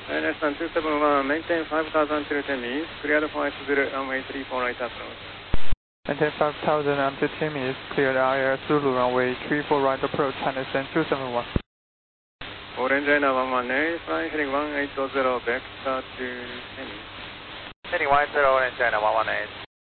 NS 271, maintain 5000 to 10 meters, cleared 50, runway 34 right approach. Maintain 5000 until 10 meters, cleared IR Zulu, runway 34 right approach, NS 271. Orange China 118, flying heading 180, vector to 10 meters. Heading 10, Orange China 118.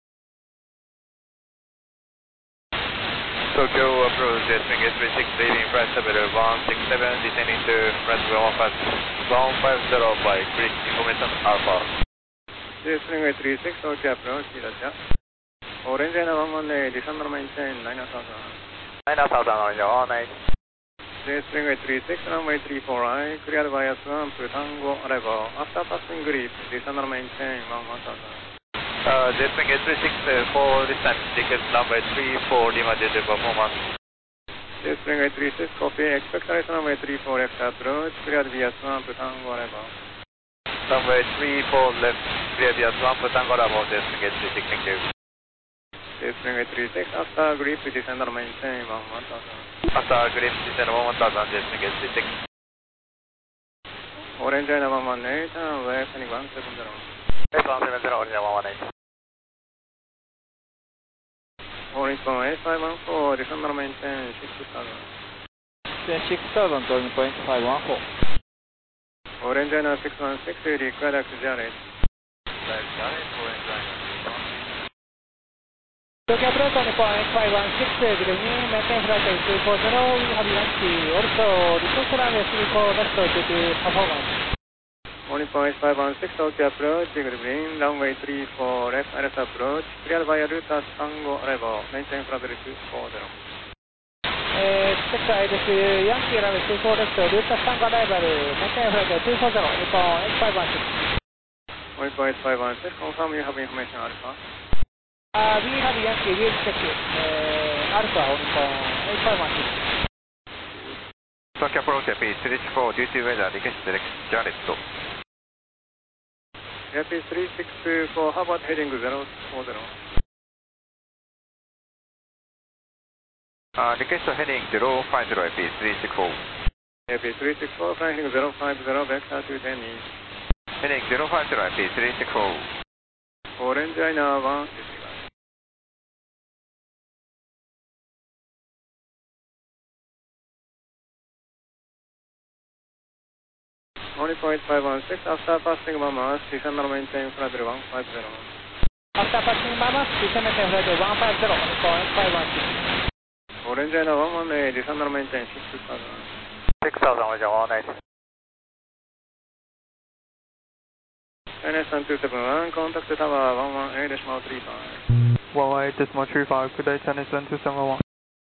Tokyo approach, swing 36, leaving flight level 167, descending to flight level 150 by quick information Alpha. Swing 36, Tokyo approach, Hidacha. Orange China 118, descend and maintain 9000. 9000, Orange 118. Swing 36, runway 34 right, cleared via swamp, Tango arrival. After passing grip, descend and maintain 1000. Jetwing 36 for this time, ticket number 34, limited performance. Jetwing 36, copy, expect runway 34 left approach, cleared via swamp, Tango arrival. Runway 34 left, cleared via swamp, Tango arrival, Jetwing 36, thank you. Jetwing 36, after grip, descend and maintain 1000. After grip, descend 1000, Jetwing 36. Orange China 118, west heading 170. 170, Orange 118. Orange 8514, descend and maintain 6000. 6000 to point 514. Orange China 616, required access Jared. Orange China. Tokyo approach on point 516, degree, maintain flight 240, we have Yankee, also request runway 34 left to the performance. Only point 516, Tokyo approach, green, runway 34 left, ILS approach, cleared via route at Tango arrival, maintain flight level 240. Expect ILS Yankee runway 24 left, route at Tango arrival, maintain flight level 240, Nippon 8516. Only point 516, confirm you have information Alpha. We have Yankee, we'll check Alpha on 8516. Tokyo approach, P364, due to weather, request select Jared. Yankee 364, how about heading 040? Request heading 050, P364. Yankee 364, flying heading 050, vector to 10 meters. Heading 050, P364. Orange China 1. Only point 516, after passing Mamas, descend and maintain flight level 150. After passing Mamas, descend and maintain flight level 150, Nippon 8516. Orange China 118, descend and maintain 6000. 6000, Orange 118. NS 271, contact tower 118.35. 118.35, good day, NS 271.